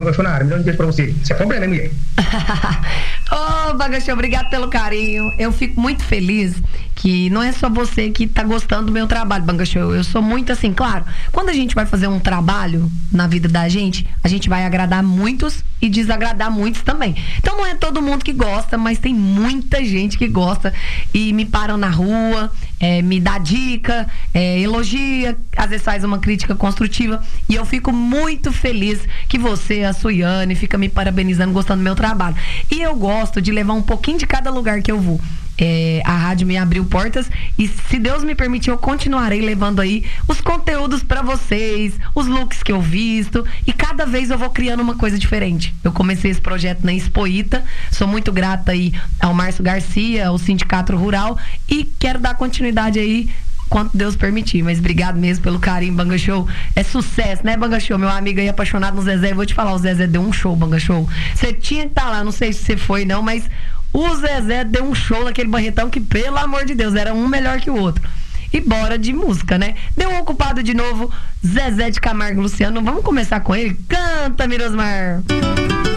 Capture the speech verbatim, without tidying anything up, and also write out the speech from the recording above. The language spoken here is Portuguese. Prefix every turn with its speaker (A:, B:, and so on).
A: Banga Show na área. Me dá um beijo pra você. Você é problema, hein, mulher?
B: Ô, oh, Banga Show, obrigado pelo carinho. Eu fico muito feliz que não é só você que tá gostando do meu trabalho, Banga Show. Eu sou muito assim, claro, quando a gente vai fazer um trabalho na vida da gente, a gente vai agradar muitos e desagradar muitos também. Então não é todo mundo que gosta, mas tem muita gente que gosta e me param na rua, é, me dá dica, é, elogia, às vezes faz uma crítica construtiva e eu fico muito feliz que você, a Suiane, fica me parabenizando, gostando do meu trabalho. E eu gosto de levar um pouquinho de cada lugar que eu vou. É, a rádio me abriu portas e, se Deus me permitir, eu continuarei levando aí os conteúdos pra vocês, os looks que eu visto, e cada vez eu vou criando uma coisa diferente. Eu comecei esse projeto na Expoita, sou muito grata aí ao Márcio Garcia, ao Sindicato Rural, e quero dar continuidade aí quanto Deus permitir, mas obrigado mesmo pelo carinho, Banga Show. É sucesso, né, Banga Show? Meu amigo aí apaixonado no Zezé, eu vou te falar, o Zezé deu um show, Banga Show. Você tinha que estar lá, não sei se você foi não, mas o Zezé deu um show naquele Barretão que, pelo amor de Deus, era um melhor que o outro. E bora de música, né? Deu um ocupado de novo, Zezé de Camargo e Luciano. Vamos começar com ele? Canta, Mirosmar!